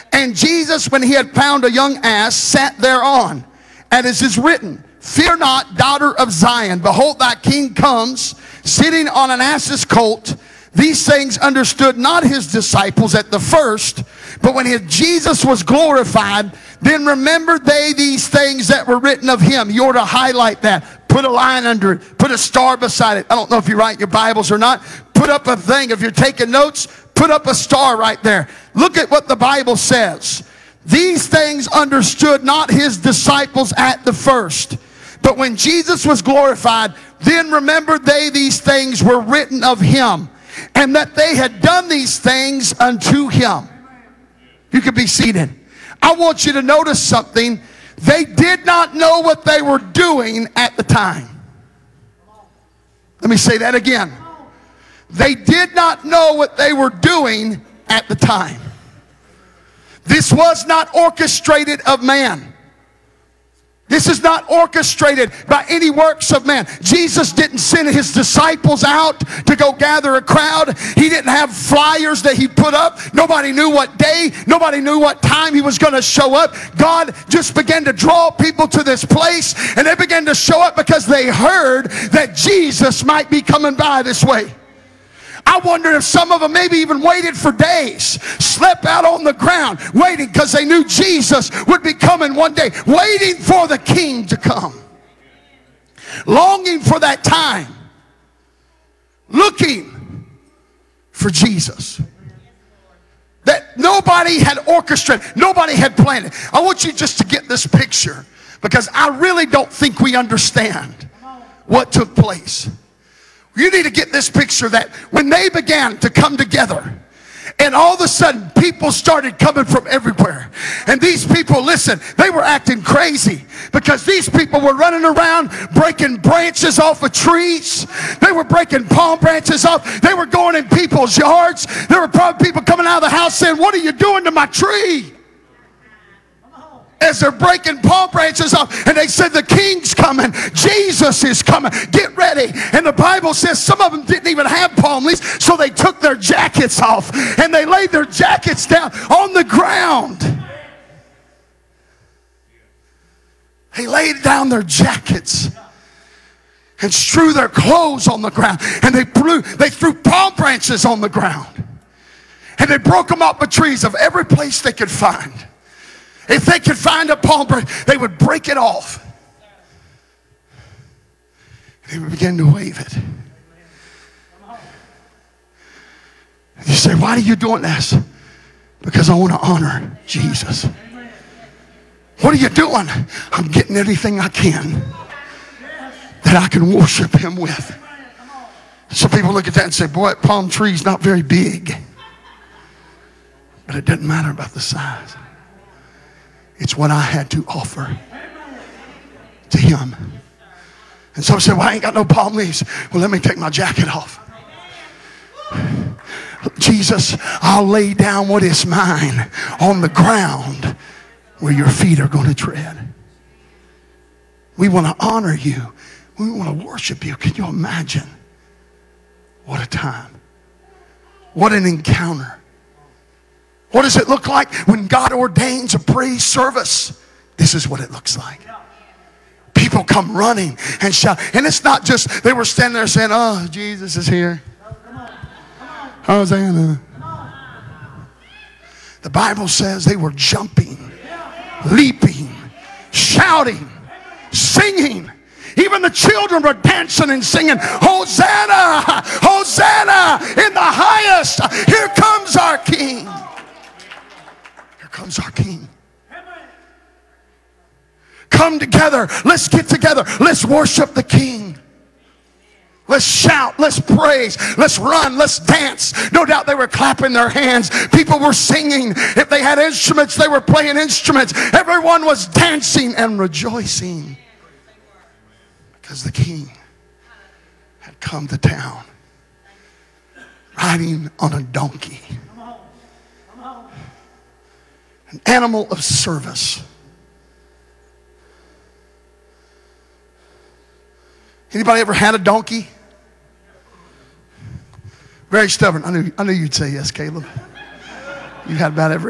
And Jesus, when he had found a young ass, sat thereon. And as is written, fear not, daughter of Zion. Behold, thy king comes, sitting on an ass's colt. These things understood not his disciples at the first, but when Jesus was glorified, then remembered they these things that were written of him. You ought to highlight that. Put a line under it. Put a star beside it. I don't know if you write your Bibles or not. Put up a thing. If you're taking notes, put up a star right there. Look at what the Bible says. These things understood not his disciples at the first, but when Jesus was glorified, then remembered they these things were written of him, and that they had done these things unto him. You can be seated. I want you to notice something. They did not know what they were doing at the time. Let me say that again. They did not know what they were doing at the time. This was not orchestrated of man. This is not orchestrated by any works of man. Jesus didn't send his disciples out to go gather a crowd. He didn't have flyers that he put up. Nobody knew what day, nobody knew what time he was going to show up. God just began to draw people to this place, and they began to show up because they heard that Jesus might be coming by this way. I wonder if some of them maybe even waited for days, slept out on the ground, waiting because they knew Jesus would be coming one day, waiting for the King to come, longing for that time, looking for Jesus. That nobody had orchestrated, nobody had planned it. I want you just to get this picture, because I really don't think we understand what took place. You need to get this picture that when they began to come together, and all of a sudden people started coming from everywhere. And these people, listen, they were acting crazy, because these people were running around breaking branches off of trees. They were breaking palm branches off. They were going in people's yards. There were probably people coming out of the house saying, "What are you doing to my tree?" As they're breaking palm branches off, and they said, "The King's coming. Jesus is coming. Get ready." And the Bible says some of them didn't even have palm leaves, so they took their jackets off and they laid their jackets down on the ground. They laid down their jackets and strew their clothes on the ground, and they threw palm branches on the ground, and they broke them off the trees of every place they could find. If they could find a palm branch, they would break it off. They would begin to wave it. You say, "Why are you doing this?" "Because I want to honor Jesus." "What are you doing?" "I'm getting anything I can that I can worship him with." Some people look at that and say, "Boy, that palm tree's not very big." But it doesn't matter about the size. It's what I had to offer to him. And some say, "Well, I ain't got no palm leaves." "Well, let me take my jacket off." "Jesus, I'll lay down what is mine on the ground where your feet are going to tread." We want to honor you. We want to worship you. Can you imagine? What a time. What an encounter. What does it look like when God ordains a praise service? This is what it looks like. People come running and shout. And it's not just they were standing there saying, "Oh, Jesus is here. Hosanna." The Bible says they were jumping, leaping, shouting, singing. Even the children were dancing and singing, "Hosanna, Hosanna in the highest. Here comes our King. Comes our King." Come together. Let's get together. Let's worship the King. Let's shout. Let's praise. Let's run. Let's dance. No doubt they were clapping their hands. People were singing. If they had instruments, they were playing instruments. Everyone was dancing and rejoicing, because the King had come to town riding on a donkey. An animal of service. Anybody ever had a donkey? Very stubborn. I knew you'd say yes, Caleb. You had about every